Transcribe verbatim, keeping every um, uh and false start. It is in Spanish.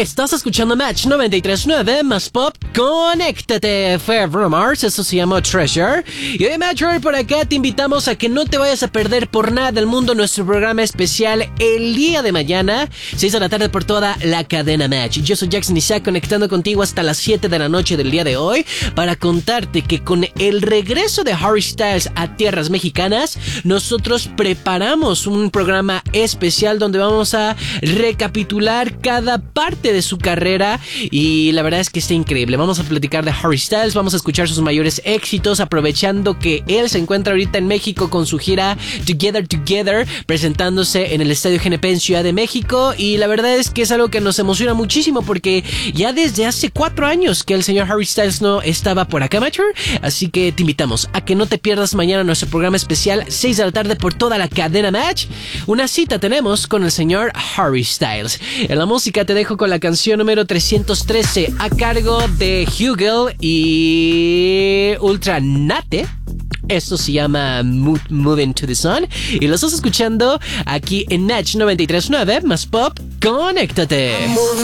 Estás escuchando Match noventa y tres punto nueve más Pop. Conéctate. Fue Bruno Mars, eso se llamó Treasure. Y hoy, Match, por acá te invitamos a que no te vayas a perder por nada del mundo nuestro programa especial el día de mañana, seis de la tarde, por toda la cadena Match. Yo soy Jackson Isaac, conectando contigo hasta las siete de la noche del día de hoy para contarte que con el regreso de Harry Styles a tierras mexicanas, nosotros preparamos un programa especial donde vamos a recapitular cada parte de su carrera y la verdad es que está increíble. Vamos a platicar de Harry Styles, vamos a escuchar sus mayores éxitos, aprovechando que él se encuentra ahorita en México con su gira Together Together, presentándose en el Estadio G N P en Ciudad de México, y la verdad es que es algo que nos emociona muchísimo porque ya desde hace cuatro años que el señor Harry Styles no estaba por acá, Matcher, así que te invitamos a que no te pierdas mañana nuestro programa especial, seis de la tarde, por toda la cadena Match. Una cita tenemos con el señor Harry Styles. En la música te dejo con la canción número trescientos trece a cargo de Hugel y Ultra Nate. Esto se llama Moving to the Sun y lo estás escuchando aquí en Match noventa y tres punto nueve más Pop. Conéctate.